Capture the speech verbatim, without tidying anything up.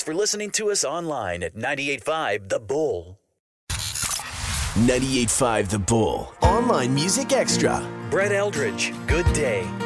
Thanks for listening to us online at ninety-eight point five The Bull. ninety-eight point five The Bull. Online Music Extra. Brett Eldridge, Good Day.